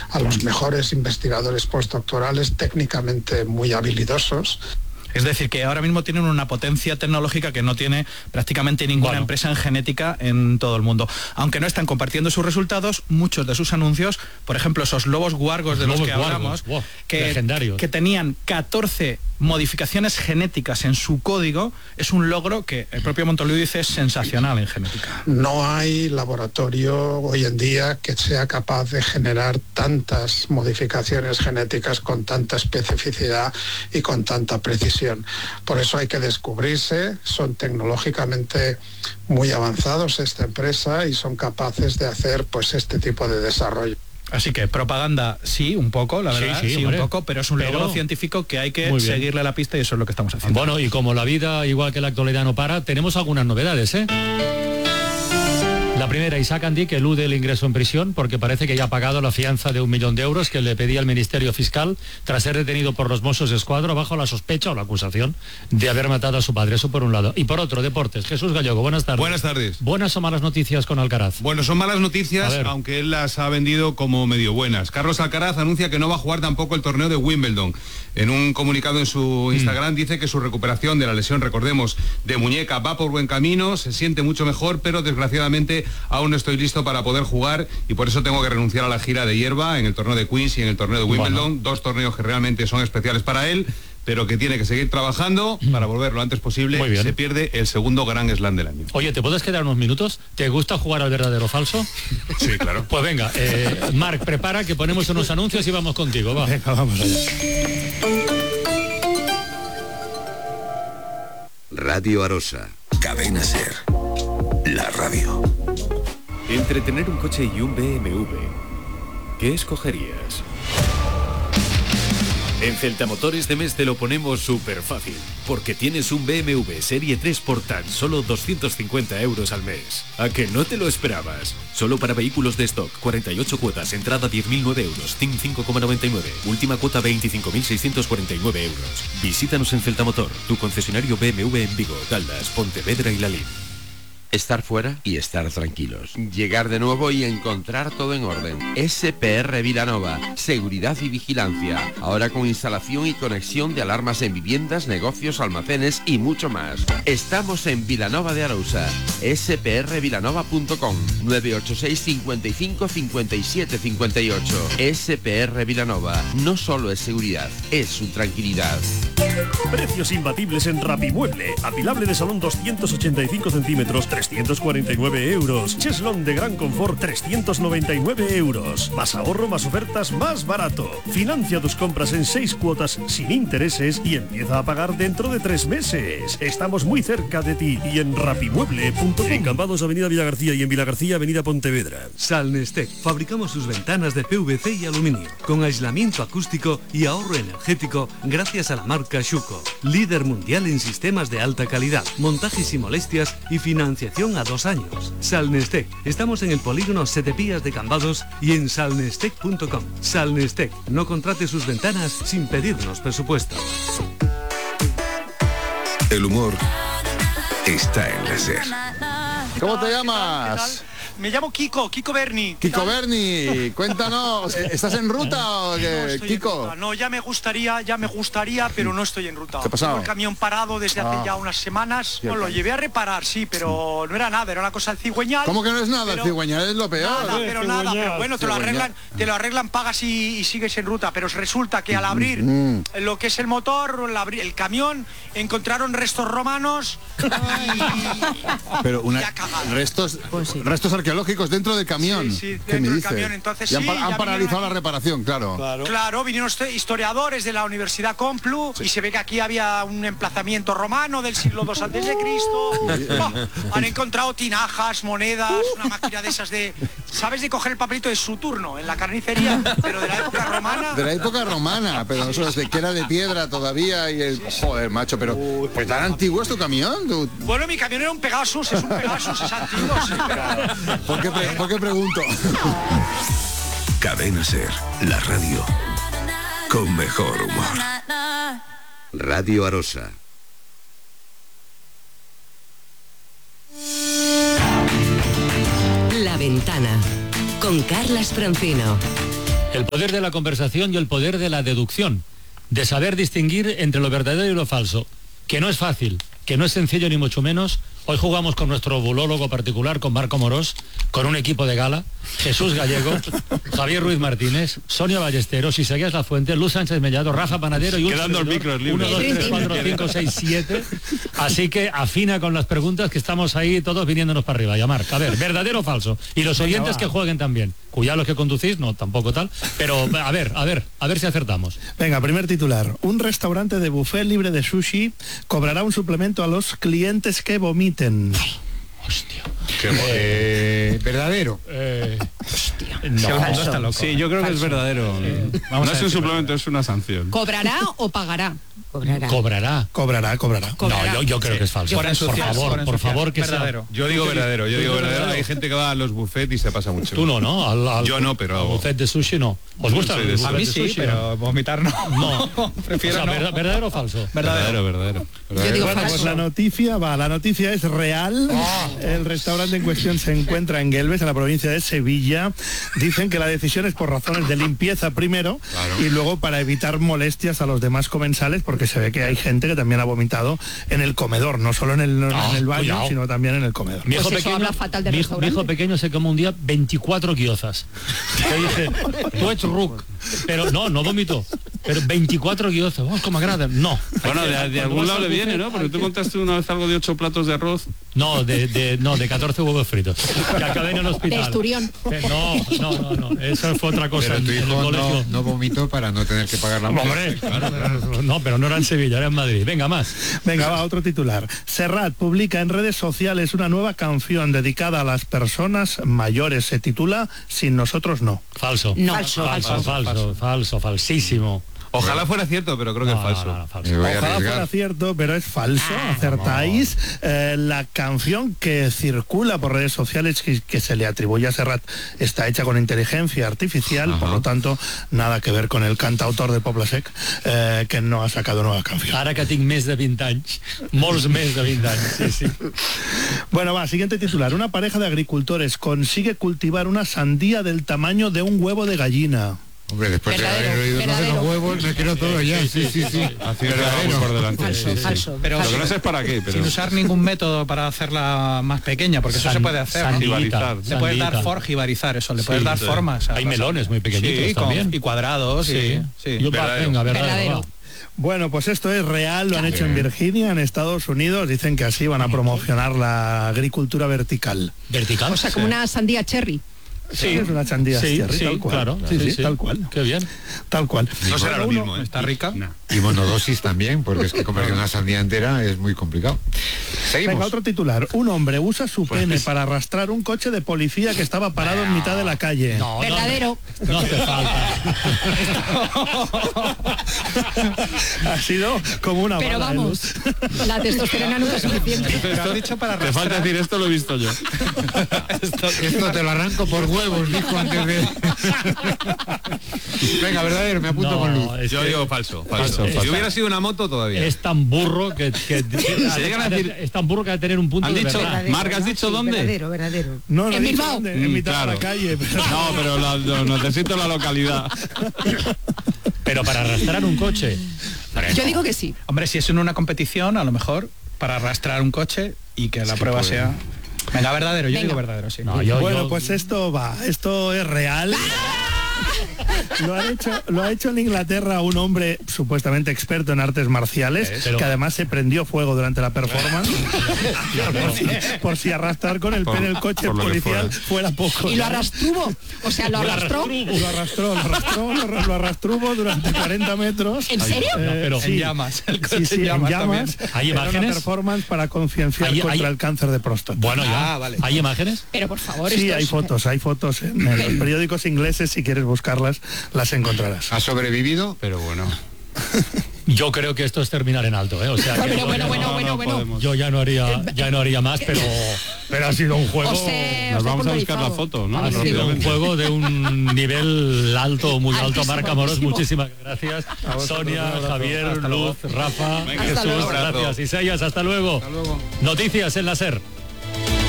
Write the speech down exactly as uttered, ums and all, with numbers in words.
a los mejores investigadores postdoctorales técnicamente muy habilidosos. Es decir, que ahora mismo tienen una potencia tecnológica que no tiene prácticamente ninguna bueno. empresa en genética en todo el mundo. Aunque no están compartiendo sus resultados, muchos de sus anuncios, por ejemplo, esos lobos guargos de los, los que hablamos, wow, que, que tenían catorce modificaciones genéticas en su código, es un logro que el propio Montoliu dice es sensacional en genética. No hay laboratorio hoy en día que sea capaz de generar tantas modificaciones genéticas con tanta especificidad y con tanta precisión. Por eso hay que descubrirse, son tecnológicamente muy avanzados esta empresa y son capaces de hacer pues este tipo de desarrollo. Así que propaganda sí, un poco, la verdad, sí, sí, sí un poco, pero es un pero... logro científico que hay que seguirle la pista y eso es lo que estamos haciendo. Bueno, y como la vida, igual que la actualidad no para, tenemos algunas novedades, ¿eh? La primera, Isaac Andy, que elude el ingreso en prisión porque parece que ya ha pagado la fianza de un millón de euros que le pedía el Ministerio Fiscal tras ser detenido por los Mossos d'Esquadra bajo la sospecha o la acusación de haber matado a su padre. Eso por un lado. Y por otro, deportes. Jesús Gallego, buenas tardes. Buenas tardes. ¿Buenas o malas noticias con Alcaraz? Bueno, son malas noticias, aunque él las ha vendido como medio buenas. Carlos Alcaraz anuncia que no va a jugar tampoco el torneo de Wimbledon. En un comunicado en su Instagram mm. dice que su recuperación de la lesión, recordemos, de muñeca va por buen camino, se siente mucho mejor, pero desgraciadamente aún no estoy listo para poder jugar y por eso tengo que renunciar a la gira de hierba en el torneo de Queens y en el torneo de Wimbledon, bueno. dos torneos que realmente son especiales para él, pero que tiene que seguir trabajando para volver lo antes posible. Se pierde el segundo Grand Slam del año. Oye, ¿te puedes quedar unos minutos? ¿Te gusta jugar al verdadero o falso? Sí, claro. Pues venga, eh, Marc, prepara que ponemos unos anuncios y vamos contigo, va. Venga, vamos allá. Radio Arosa. Cadena Ser. La radio. Entre tener un coche y un B M W, ¿qué escogerías? En Celta Motores de mes te lo ponemos súper fácil, porque tienes un B M W Serie tres por tan solo doscientos cincuenta euros al mes. ¿A que no te lo esperabas? Solo para vehículos de stock, cuarenta y ocho cuotas, entrada diez mil nueve euros, T I M cinco coma noventa y nueve, última cuota veinticinco mil seiscientos cuarenta y nueve euros. Visítanos en Celta Motor, tu concesionario B M W en Vigo, Caldas, Pontevedra y Lalín. Estar fuera y estar tranquilos. Llegar de nuevo y encontrar todo en orden. S P R Vilanova. Seguridad y vigilancia. Ahora con instalación y conexión de alarmas en viviendas, negocios, almacenes y mucho más. Estamos en Vilanova de Arousa. S P R vilanova punto com. nueve ocho seis, cincuenta y cinco, cincuenta y siete, cincuenta y ocho. S P R Vilanova. No solo es seguridad, es su tranquilidad. Precios imbatibles en Rapimueble. Apilable de salón doscientos ochenta y cinco centímetros, trescientos cuarenta y nueve euros. Cheslón de gran confort, trescientos noventa y nueve euros. Más ahorro, más ofertas, más barato. Financia tus compras en seis cuotas sin intereses y empieza a pagar dentro de tres meses. Estamos muy cerca de ti y en rapimueble punto com. En Cambados, Avenida Villagarcía, y en Villagarcía, Avenida Pontevedra. Salnestec. Fabricamos sus ventanas de P V C y aluminio, con aislamiento acústico y ahorro energético gracias a la marca Schuco. Líder mundial en sistemas de alta calidad, montajes y molestias y financiación a dos años. Salnestec. Estamos en el polígono Setepías de Cambados y en salnestec punto com. Salnestec. No contrate sus ventanas sin pedirnos presupuesto. El humor está en la SER. ¿Cómo te llamas? Me llamo Kiko, Kiko Berni. Kiko Berni, cuéntanos, ¿estás en ruta o qué, no Kiko? Ruta. No, ya me gustaría, ya me gustaría, pero no estoy en ruta. ¿Qué ha pasado? Tengo el camión parado desde hace ah. ya unas semanas. No, lo llevé a reparar, sí, pero no era nada, era una cosa del cigüeñal. ¿Cómo que no es nada? Pero, el cigüeñal es lo peor. Nada, pero cigüeñal. nada, pero bueno, te lo arreglan, te lo arreglan, pagas y, y sigues en ruta. Pero resulta que al abrir mm. lo que es el motor, el, el camión, encontraron restos romanos y, pero una, y restos, pues sí. restos arqueológicos dentro del camión. Sí, sí, ¿Qué me dentro del dices? camión, entonces y han, sí, han paralizado la reparación, claro. Claro, claro vinieron historiadores de la Universidad Complu sí. y se ve que aquí había un emplazamiento romano del siglo dos antes de Cristo. Oh, han encontrado tinajas, monedas, una máquina de esas de, ¿sabes? De coger el papelito de su turno en la carnicería, pero de la época romana. De la época romana, pero eso es de que era de piedra todavía y el... Sí, joder, macho, pero pues tan antiguo es tu camión. ¿Tú? Bueno, mi camión era un Pegasus, es un Pegasus, es antiguo, sí, pero... ¿Por qué, pre- ¿por qué pregunto? Cadena Ser, la radio con mejor humor. Radio Arosa. La Ventana con Carlas Francino. El poder de la conversación y el poder de la deducción, de saber distinguir entre lo verdadero y lo falso, que no es fácil, que no es sencillo ni mucho menos. Hoy jugamos con nuestro bulólogo particular, con Marco Morós, con un equipo de gala, Jesús Gallego, Javier Ruiz Martínez, Sonia Ballesteros, Isaías Lafuente, Luz Sánchez Mellado, Rafa Panadero y un quedando el micro libre. uno, dos, tres, cuatro, cinco, seis, siete. Así que afina con las preguntas, que estamos ahí todos viniéndonos para arriba. Llamar, a ver, ¿verdadero o falso? Y los oyentes que jueguen también. Cuidado los que conducís, no, tampoco tal. Pero a ver, a ver, a ver si acertamos. Venga, primer titular. Un restaurante de buffet libre de sushi cobrará un suplemento a los clientes que vomiten. Hostia. Eh, ¿Verdadero? Eh, Hostia. No, el mundo está loco. Sí, yo creo Falso. que es verdadero. Sí. Vamos No a es un decir suplemento, es una sanción. ¿Cobrará o pagará? Cobrará. Cobrará, cobrará. cobrará. No, yo, yo creo sí. que es falso. Por, por ensuciar, favor, por, por favor, que verdadero. sea. Yo digo verdadero, yo digo verdadero. Hay gente que va a los buffets y se pasa mucho. Tú no, ¿no? Al, al, yo no, pero... Al buffet de sushi no. ¿Os gusta? No a mí sí, sushi, pero vomitar no. No. Prefiero o sea, no. ¿verdadero o falso? Verdadero, verdadero. verdadero. Yo digo Bueno, falso. pues la noticia va, la noticia es real. Oh. El restaurante en cuestión se encuentra en Guelves, en la provincia de Sevilla. Dicen que la decisión es por razones de limpieza primero, claro, y luego para evitar molestias a los demás comensales, porque se ve que hay gente que también ha vomitado en el comedor, no solo en el, no, en el baño, cuidado, sino también en el comedor. Mi hijo, pues pequeño, habla fatal de mi, hijo, mi hijo pequeño se comió un día veinticuatro guiozas. Te dije, tú ets ruc, pero no, no vomitó. Pero veinticuatro guiozas, vamos, como agrada. No. Bueno, de, de algún lado le viene, ¿no? Porque tú contaste una vez algo de ocho platos de arroz. No, de, de, no, de catorce huevos fritos. Que acabé en el hospital. De Esturión. No, no, no, no. Eso fue otra cosa. Pero tu en, en hijo el no, no vomitó para no tener que pagar la multa. Hombre, claro, no, pero no era en Sevilla, era en Madrid. Venga, más. Venga, va, otro titular. Serrat publica en redes sociales una nueva canción dedicada a las personas mayores. Se titula Sin nosotros no. Falso. No. Falso, falso, falso, falso, falso, falso, falsísimo. Ojalá fuera cierto, pero creo que no, es falso. No, no, falso. Ojalá fuera cierto, pero es falso. Ah, acertáis. Eh, la canción que circula por redes sociales que, que se le atribuye a Serrat está hecha con inteligencia artificial. Ajá. Por lo tanto, nada que ver con el cantautor de Pobla Sec, eh, que no ha sacado nueva canción. Ara que tinc més de veinte anys, molts més de veinte anys, sí, sí. Bueno, va, siguiente titular. Una pareja de agricultores consigue cultivar una sandía del tamaño de un huevo de gallina. Hombre, después verdadero, de haber oído no de los huevos, me quiero todo ya. Sí, sí, sí. Así verdadero por delante. Falso, sí, sí. falso. Pero lo que no sé es para qué, pero... sin usar ningún método para hacerla más pequeña, porque eso San, se puede hacer. sandita, ¿no? Le puedes dar forma, jibarizar eso, le puedes sí, dar sí. formas. Hay melones muy pequeñitos sí, también. Con, y cuadrados. Sí. Y, sí. Yo, verdadero. Venga, verdadero. verdadero. Bueno, pues esto es real, lo han hecho en Virginia, en Estados Unidos. Dicen que así van a promocionar la agricultura vertical. ¿Vertical? O sea, como sí. una sandía cherry. Sí, es una sandía sí, cherry, sí, tal cual. Claro, sí, sí, sí, sí, tal cual. Qué bien. Tal cual. No será lo mismo, ¿eh? ¿Está rica? No. Y monodosis también, porque es que comer una sandía entera es muy complicado. Seguimos. Venga, otro titular. Un hombre usa su pues pene para arrastrar un coche de policía que estaba parado no. en mitad de la calle. No, verdadero. No, no hace falta. Ha sido como una Pero bala, vamos, ¿eh? la testosterona nunca es suficiente. Te has dicho para arrastrar. Te falta decir esto, lo he visto yo. esto, esto te lo arranco por huevos, dijo antes de... Venga, verdadero, me apunto no, con luz. Yo que... digo falso, falso. falso. Es, si hubiera sido una moto todavía. Es tan burro que, que, que se llegan a decir, es tan burro que ha de tener un punto ¿han de dicho, verdad. Marc, ¿has dicho sí, dónde? Verdadero, verdadero. No, no en Bilbao. Dónde, en mitad claro. de la calle. Pero... No, pero la, no, necesito la localidad. Pero para arrastrar un coche. Yo digo que sí. Hombre, si es en una competición, a lo mejor para arrastrar un coche y que la sí, prueba puede. sea... Venga, verdadero, yo Venga. digo verdadero, sí. No, yo, bueno, yo... pues esto va, esto es real. Lo ha hecho, lo ha hecho en Inglaterra un hombre supuestamente experto en artes marciales, pero... que además se prendió fuego durante la performance por, si, por si arrastrar con el por, pene el coche policial fuera. fuera poco. Y lo arrastró, o sea, lo arrastró. Lo arrastró, lo arrastró, lo, lo arrastró durante cuarenta metros. ¿En serio? Eh, no, pero sí, en llamas. El coche sí, sí, en llamas. en llamas. ¿Hay Era imágenes? una performance para concienciar ¿Hay, contra hay... el cáncer de próstata. Bueno, ya. Ah, vale. ¿Hay imágenes? Pero por favor, Sí, esto hay es... fotos, hay fotos en, en los periódicos ingleses, si quieres buscarlas, las encontrarás. ¿Ha sobrevivido? Pero bueno. Yo creo que esto es terminar en alto, ¿eh? O sea, Pero que bueno, yo, bueno, no, bueno, no bueno. podemos. Yo ya no haría, ya no haría más, pero, pero ha sido un juego. O sea, Nos os he vamos a buscar la puntualizado. foto, ¿no? Ha sido un juego de un nivel alto, muy alto. Altísimo, Marc Amorós, altísimo. muchísimas gracias. Sonia, Javier, Luz, Rafa, Venga, Jesús, hasta luego. gracias. Isaías, hasta luego. Hasta luego. Noticias en la SER.